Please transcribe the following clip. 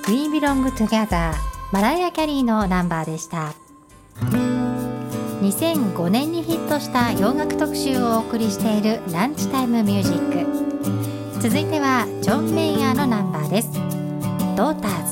We Belong Together マライア・キャリーのナンバーでした。2005年にヒットした洋楽特集をお送りしているランチタイムミュージック。続いてはジョン・メイヤーのナンバーです。ドーターズ。